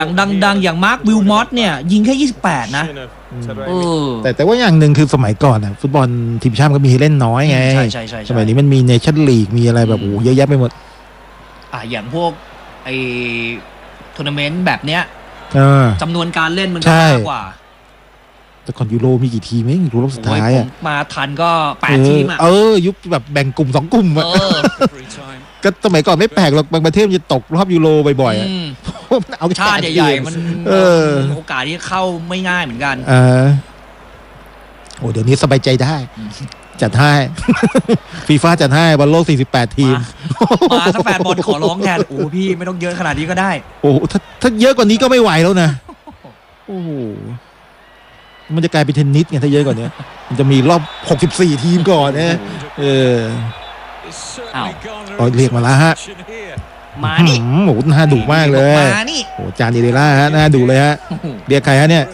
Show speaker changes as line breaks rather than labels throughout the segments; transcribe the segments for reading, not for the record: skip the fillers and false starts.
อย่างดังๆอย่างมาร์ควิลมอตเนี่ยยิงแค่28นะ
แต่ว่าอย่างหนึ่งคือสมัยก่อนฟุตบอลทีมชาติก็มีให้เล่นน้อยไง
ใช่
สมัยนี้มันมีเนชั่นลีกมีอะไรแบบโอ้เยอะแยะไปหมด
อย่างพวกไอทัวร์นาเมนต์แบบเนี้ยจำนวนการเล่นมันก็มากกว่า
แต่ก่อนยูโรมีกี่ทีมเองยูโรสุดท้าย
มาทันก็8ทีม
ยุคแบบแบ่งกลุ่ม2กลุ่มก็สมัยก่อนไม่แปลกหรอกบางประเทศจะตกรอบยูโรบ่อยๆ
เอาชาติใหญ่ๆมันโอกาสที่เข้าไม่ง่ายเหมือนกัน
โอ้เดี๋ยวนี้สบายใจได้จัดให้ฟีฟ่าจัดให้บอลโลก48ทีม
มาถ้าแฟนบอลขอร้องแทนโอ้พี่ไม่ต้องเยอะขนาดนี้ก็ได้
โอ้ถ้าเยอะกว่านี้ก็ไม่ไหวแล้วนะโอ้โหมันจะกลายเป็นเทนนิสไงถ้าเยอะกว่านี้มันจะมีรอบ64ทีมก่อนนะเรียกมาแล้วฮะ
มานี่
โอ้โหน่าดุมากเลยโอ้จานเดเรล่าฮะน่าดุเลยฮะเรียกใครฮะเนี่ย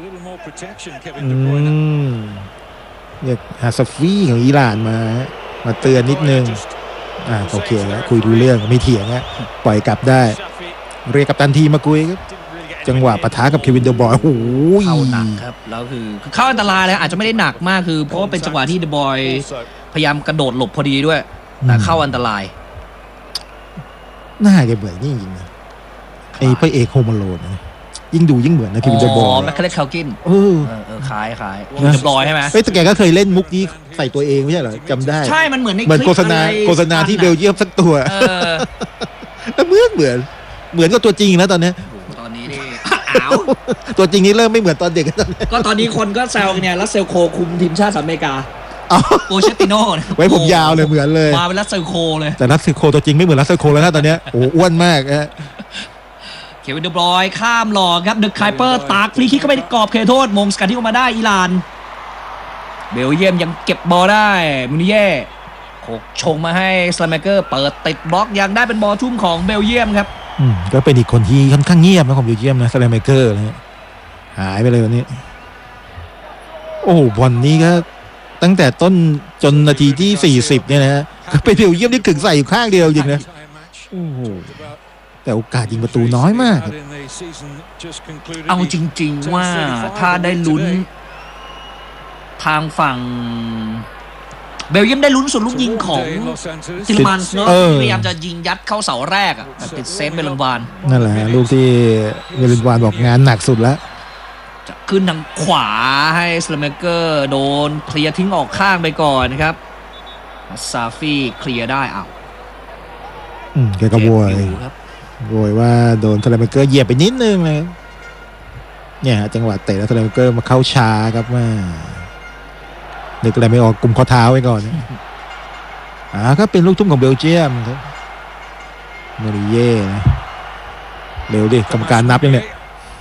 เรียกฮาซาฟีของอิหร่านมาเตือนนิดนึงโอเคแล้วคุยดูเรื่องไม่เถียงฮะปล่อยกลับได้เรียกกัปตันทีมาคุยครับจังหวะปะทะกับเควินเดอบอยโอ้โห
เข้าหนักครับแล้วคือเข้าอันตรายเลยอาจจะไม่ได้หนักมากคือเพราะว่าเป็นจังหวะที่เดอบอยพยายามกระโดดหลบพอดีด้วยแต่เข้าอันตราย
หน้าแกเบื่อนี่จริงนะไอ้พระเอกโฮมอโลนยิ่งดูยิ่งเหมือนนะเควินเดอบอย
แมคเคลเลคากินคล้ายเดอบอยใช่ไหม
แต่แกก็เคยเล่นมุกนี้ใส่ตัวเองไม่ใช่เหรอจำได้
ใช่มันเหมือนใน
เหมือนโฆษณาที่เบลเยียมสักตัวแล้วเหมือนกับตัวจริงนะตอนนี้
นี่
ตัวจริงนี้เริ่มไม่เหมือนตอนเด็ก
ก็ตอนนี้คนก็แซวเนี่ยรัสเซลโคคุมทีมชาติสหรัฐอเมริกาโปเชติโน่
ไว้ผมยาวเลยเหมือนเลย
มาเป็นรัสเซลโคเลย
แต่รัสเซลโคตัวจริงไม่เหมือนรัสเซลโคแล้วนะตอนนี้โอ้อ้วนมาก
เควินเดอบรอยข้ามหลอกครับเดอะไคเปอร์ตากฟรีคิกเข้าไปในกรอบเขตโทษมงสกัดที่ออกมาได้อิหร่านเบลเยียมยังเก็บบอลได้มูนิเย่ชงมาให้สแลมเมเกอร์เปิดติดบล็อกยังได้เป็นบอลทุ่มของเบลเยียมครับ
ก็เป็นอีกคนที่ค่อนข้างเงียบนะของเบลเยียมนะสแลมเมเกอร์นะหายไปเลยวันนี้โอ้บอลนี้ก็ตั้งแต่ต้นจนนาทีที่40เนี่ยนะก็เป็นเบลเยียมที่ขึงใส่อยู่ข้างเดียวจริงนะโอ้โหแต่โอกาสยิงประตูน้อยมาก
เอาจริงๆว่าถ้าได้ลุ้นทางฝั่งเบลเยียมได้ลุ้นสุดลูกยิงของซิลมันเนาะพยายามจะยิงยัดเข้าเสาแรกแต่ติดเซฟเบลนวาน
นั่นแหละลูกที่เบลนวานบอกงานหนักสุดแล้ว
จะขึ้นทางขวาให้สแลมเมเกอร์โดนเคลียร์ทิ้งออกข้างไปก่อนนะครับซาฟีเคลียร์ได้
แกก็โวยว่าโดนสแลมเมเกอร์เหยียบไปนิดนึงเลยเนี่ยจังหวะเตะแล้วสแลมเมเกอร์มาเข้าช้าครับว่านึกอะไรไม่ออกกลุ่มข้อเท้าไว้ก่อนก็เป็นลูกทุ่มของเบลเยียมครับโมริเย่นะเร็วดิกรรมการนับยังเนี่ย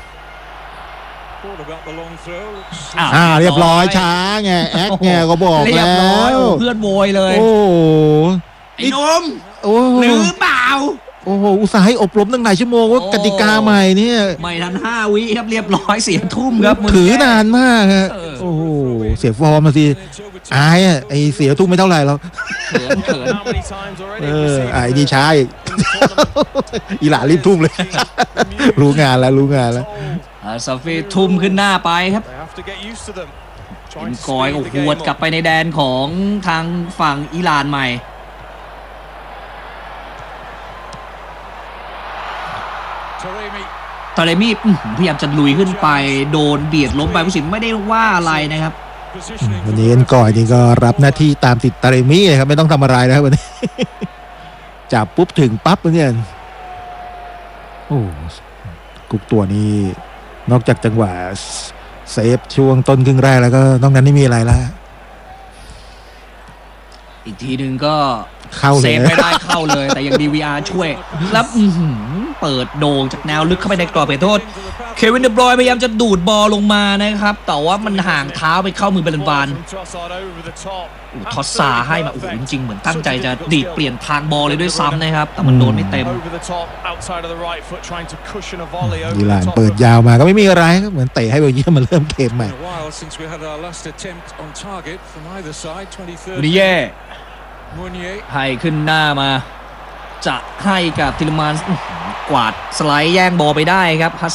เรียบร้อยช้าไงแอคไงก็บอกแล้ว
เพื่อนโวยเลย
โอ้
ไอ้นมหรือเปล่า
โอ้โหอุตส่าห์ให้อบรมตั้งหลายชั่วโมงว่ากติกาใหม่เนี่ย
ไม่ทัน5 วิครับเรียบร้อยเสียทุ่มครับ
ถือนานมากฮะโอ้โหเสียฟอร์มมาสิอายไอเสียทุ่มไม่เท่าไหร่แล้วไอ้นี่ช้าอีกอีหล่ารีบทุ่มเลยรู้งานแล้ว
ซาฟีทุ่มขึ้นหน้าไปครับเป็นกอยหวดกลับไปในแดนของทางฝั่งอิหร่านใหม่ตาเลมี่พยายามจะลุยขึ้นไปโดนเบียดล้มไปผู้สินไม่ได้ว่าอะไรนะครับ
วันนี้ก่อยนี่ก็รับหน้าที่ตามติดตาเลมี่ครับไม่ต้องทำอะไรนะครับวันนี้จับปุ๊บถึงปั๊บเนี่ยโอ้กุกตัวนี้นอกจากจังหวะเซฟช่วงต้นครึ่งแรกแล้วก็นอกนั้นไม่มีอะไรแล้ว
อีกทีหนึ่งก็เซฟไม่ได้เข้าเลยแต่ยัง DVR ช่วยแล้วเปิดโด่งจากแนวลึกเข้าไปในกรอบเขตโทษเควินเดอบรอยพยายามจะดูดบอลลงมานะครับแต่ว่ามันห่างเท้าไปเข้ามือเบลนวานทอสซาให้มาจริงๆเหมือนตั้งใจจะดีดเปลี่ยนทางบอลเลยด้วยซ้ำนะครับแต่มันโดนไม่เต็ม
อิหร่านเปิดยาวมาก็ไม่มีอะไรครับเหมือนเตะให้เบลเยียมมันเริ่มเกมใหม่
มูนิเย่ให้ขึ้นหน้ามาจะให้กับทิลมานกวาดสไลด์แย่งบอลไปได้ครับ